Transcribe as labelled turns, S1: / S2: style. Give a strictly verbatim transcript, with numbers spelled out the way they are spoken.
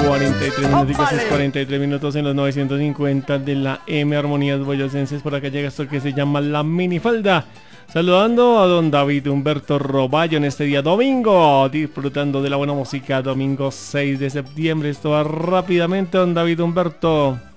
S1: cuarenta y tres minutos, es cuarenta y tres minutos en los novecientos cincuenta de la M Armonías Boyacenses. Por acá llega esto que se llama La Minifalda. Saludando a don David Humberto Roballo en este día domingo, disfrutando de la buena música, domingo seis de septiembre. Esto va rápidamente, don David Humberto.